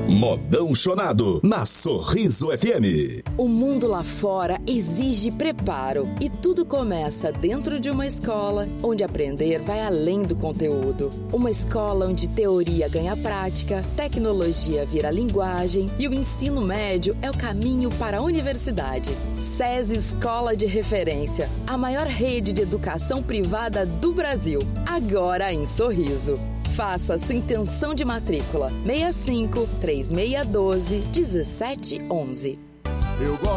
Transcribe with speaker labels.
Speaker 1: Modão Chonado, na Sorriso FM.
Speaker 2: O mundo lá fora exige preparo e tudo começa dentro de uma escola onde aprender vai além do conteúdo. Uma escola onde teoria ganha prática, tecnologia vira linguagem e o ensino médio é o caminho para a universidade. SESI Escola de Referência, a maior rede de educação privada do Brasil, agora em Sorriso. Faça sua intenção de matrícula 65 3612 1711.